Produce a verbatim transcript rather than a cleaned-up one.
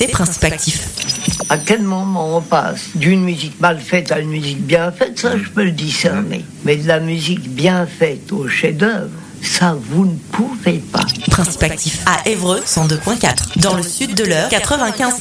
des principes actifs. À quel moment on passe d'une musique mal faite à une musique bien faite, ça je peux le discerner. Mais de la musique bien faite au chef-d'œuvre, ça vous ne pouvez pas. Principe actif à Évreux cent deux virgule quatre. Dans le sud de l'Eure, quatre-vingt-quinze.